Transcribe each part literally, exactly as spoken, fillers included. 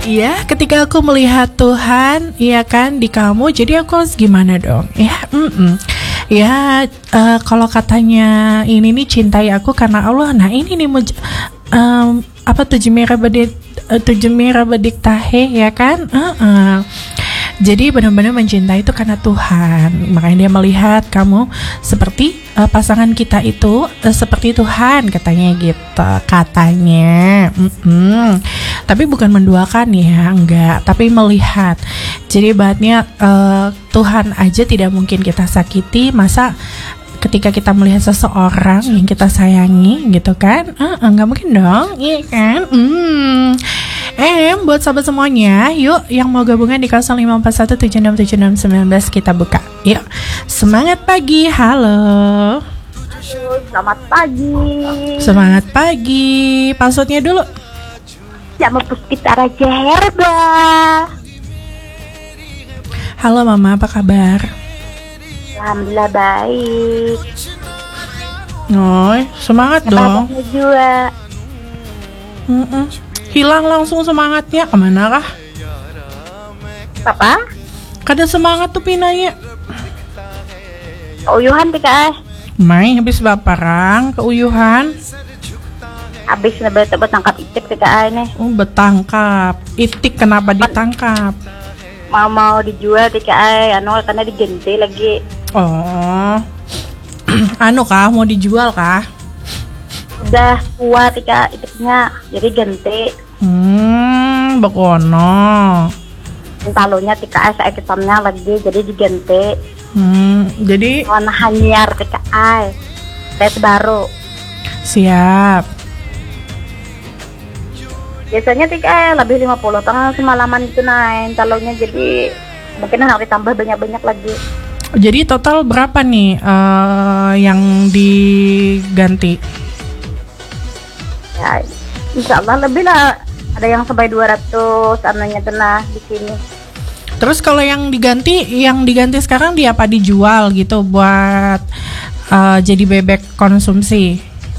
Ya, ketika aku melihat Tuhan, ya kan, di kamu, jadi aku harus gimana dong? Ya, mm-mm. ya uh, kalau katanya ini nih cintai aku karena Allah. Nah ini nih muj- um, apa tujuh merah bedik uh, tujuh merah bedik tahe, ya kan? Uh-uh. Jadi benar-benar mencintai itu karena Tuhan. Makanya dia melihat kamu seperti uh, pasangan kita itu uh, seperti Tuhan, katanya gitu, katanya. Mm-mm. Tapi bukan menduakan ya, enggak. Tapi melihat. Jadi ibaratnya uh, Tuhan aja tidak mungkin kita sakiti. Masa ketika kita melihat seseorang yang kita sayangi gitu kan, uh, enggak mungkin dong, iya kan? Hmm. Eh, buat sahabat semuanya, yuk yang mau gabungan di nol lima empat satu tujuh enam tujuh enam satu sembilan kita buka. Yuk, semangat pagi, halo. Selamat pagi. Semangat pagi, passwordnya dulu. Sama Puspita Raja Herba. Halo Mama, apa kabar? Alhamdulillah baik. Oh, semangat dong. Kabarnya juga. Mm-mm. Hilang langsung semangatnya, kemana kah? Apa? Kada semangat tuh pinanya. Keuyuhan T K S. Main habis baparang keuyuhan. Habis nebel tebet tangkap itik T K S nih. Oh, betangkap. Itik kenapa ditangkap? Mau mau dijual T K S, anu karena diganti lagi. Oh. Anu kah mau dijual kah? Udah kuat T K S itiknya, jadi ganti. Hmm, bekono. Talonya T K S hitamnya lagi, jadi diganti. Hmm, jadi Warna hanyar T K S. Tes baru. siap. Biasanya T K S lebih lima puluh, tengah semalaman itu naik talonya, jadi mungkin harus ditambah banyak-banyak lagi. Jadi total berapa nih uh, yang diganti? Ya, insya Allah lebih lah. Ada yang sampai dua ratus anunya tenah di sini. Terus kalau yang diganti, yang diganti sekarang dia apa dijual gitu buat uh, jadi bebek konsumsi?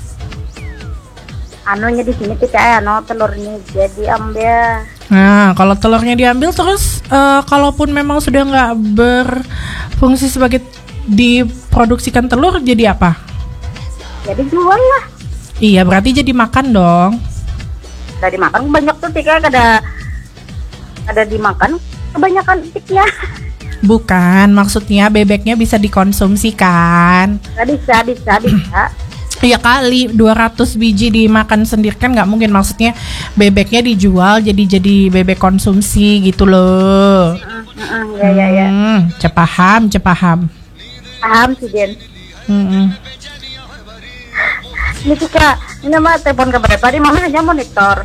Anunya di sini T K S, anu telurnya jadi ambil. Nah, kalau telurnya diambil terus, uh, kalaupun memang sudah nggak berfungsi sebagai diproduksikan telur, jadi apa? Jadi jual lah. Iya, berarti jadi makan dong. Udah dimakan banyak tuh T K S, ada ada dimakan kebanyakan itiknya. Bukan, maksudnya bebeknya bisa dikonsumsi kan? Nggak bisa, bisa, bisa. Iya kali, dua ratus biji dimakan sendiri kan nggak mungkin. Maksudnya bebeknya dijual jadi jadi bebek konsumsi gitu loh. Mm-mm, ya, ya, ya. Hmm, cepaham, cepaham. Paham sih, Den. Mm-mm. Ini suka, ini mah telepon ke berapa? Di mana aja monitor.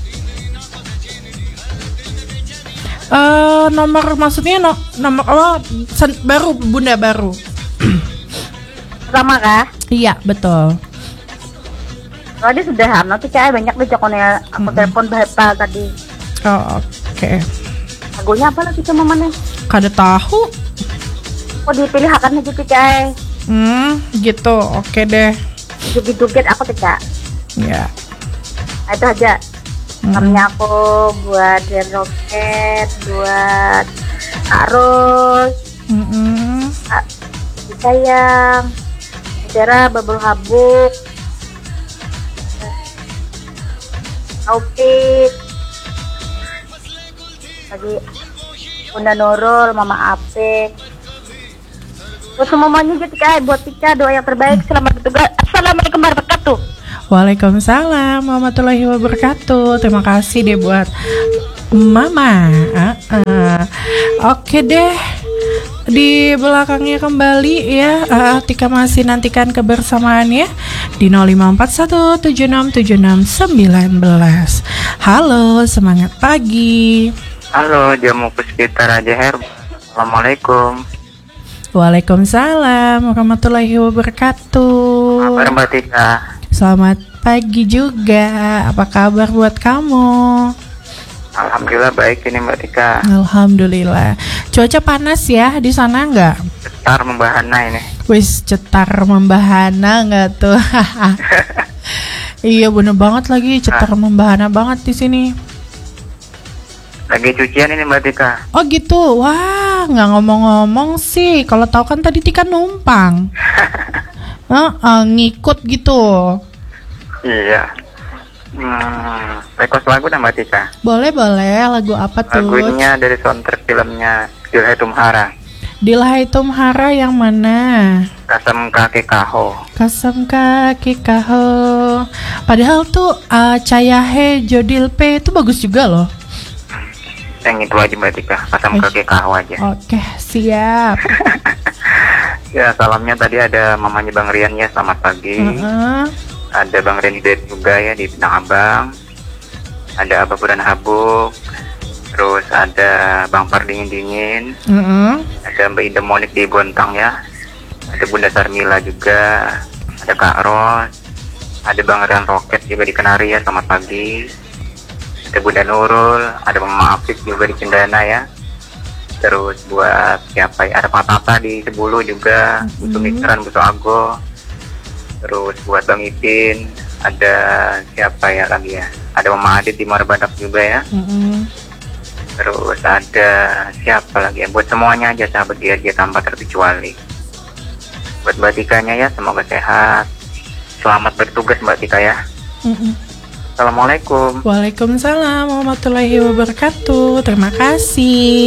Uh, nomor maksudnya no, nomor oh, sen, baru bunda baru. Sama kah? Iya betul. Oh, dia sudah anu T K S banyak deh cokonnya. Aku Mm-mm. telepon berapa tadi. Oh, oke. Okay. Lagunya apa lagi sama mana? Kada tahu. Oh, dipilih akan aja T K S. Hmm, gitu. Oke okay deh. Joget-joget aku T K. Ya. Nah, itu aja. Mm-mm. Namanya aku buat Dear Rocket, buat Arus, Mm-mm. sayang, Sarah Babul Habuk, Taufik, lagi Bunda Nurul, Mama Apek. Buat semuanya juga Tika, buat Tika doa yang terbaik, selamat bertugas. Assalamualaikum warahmatullahi wabarakatuh. Waalaikumsalam warahmatullahi wabarakatuh. Terima kasih deh buat Mama. Uh-uh. Oke deh. Di belakangnya kembali ya, uh, Tika masih nantikan kebersamaannya di nol lima empat satu tujuh enam tujuh enam satu sembilan. Halo, semangat pagi. Halo, jamu Puspita Raja Herba. Assalamualaikum. Waalaikumsalam warahmatullahi wabarakatuh. Kabar Mbak Tika? Selamat pagi juga. Apa kabar buat kamu? Alhamdulillah baik ini Mbak Tika. Alhamdulillah. Cuaca panas ya di sana nggak? Cetar membahana ini. Wis cetar membahana nggak tuh? Iya bener banget lagi, cetar membahana banget di sini. Lagi cucian ini Mbak Tika. Oh gitu, wah nggak ngomong-ngomong sih. Kalau tahu kan tadi Tika numpang. Heeh, ngikut gitu. Iya. Hmm, request lagu dah Mbak Tika. Boleh boleh, lagu apa tuh? Lagunya dari soundtrack filmnya Dilhai Tumhara. Dilhai Tumhara yang mana? Kasam Kake Kaho. Kasam kaki kaho. Padahal tuh uh, Cayahe Jodilpe itu bagus juga loh. Yang itu aja Mbak Tika. Kasam Eh. Kake Kaho aja. Oke, siap. Ya, salamnya tadi ada mamanya Bang Rian ya, selamat pagi. Heeh. Ada Bang Rian Hidayat juga ya di Tanah Abang. Ada Abah Buran Habuk. Terus ada Bang Par Dingin Dingin. Heeh. Ada Mbak Ida Monik di Bontang ya. Ada Bunda Sarmila juga. Ada Kak Ros. Ada Bang Rian Roket juga di Kenari ya, selamat pagi. Ada Bunda Nurul. Ada Mama Afif juga di Cendana ya. Terus buat siapa ya? Ada Pak Tata di Sebulu juga. Butuh Mixeran, Butuh Ago. Terus buat Bang Ipin. Ada siapa ya lagi ya? Ada Mama Adit di Marbadak juga ya. Heeh. Terus ada siapa lagi ya? Buat semuanya aja sahabat dia dia tanpa terkecuali. Buat Mbak Tikanya ya, semoga sehat. Selamat bertugas Mbak Tika ya. Heeh. Assalamualaikum. Waalaikumsalam warahmatullahi wabarakatuh. Terima kasih.